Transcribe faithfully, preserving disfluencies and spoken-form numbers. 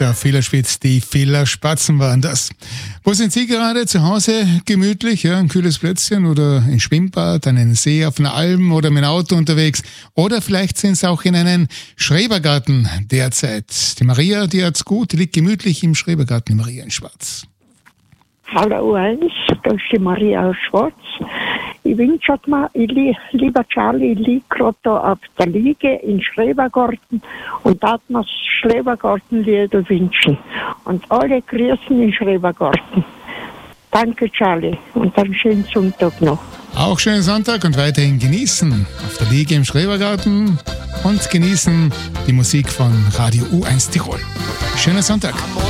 der Fehlerspitz, die Fehlerspatzen waren das. Wo sind Sie gerade? Zu Hause gemütlich, ja, ein kühles Plätzchen oder ein Schwimmbad, an einen See auf einer Alm oder mit dem Auto unterwegs? Oder vielleicht sind Sie auch in einen Schrebergarten derzeit. Die Maria, die hat's gut, die liegt gemütlich im Schrebergarten, die Maria in Schwarz. Hallo eins, da ist die Maria aus Schwarz. Ich wünsche mir, ich li- lieber Charlie, ich liege gerade da auf der Liege in Schrebergarten und darf mir das Schrebergartenlied wünschen. Und alle grüßen in Schrebergarten. Danke, Charlie, und einen schönen Sonntag noch. Auch schönen Sonntag und weiterhin genießen auf der Liege im Schrebergarten und genießen die Musik von Radio U eins Tirol. Schönen Sonntag.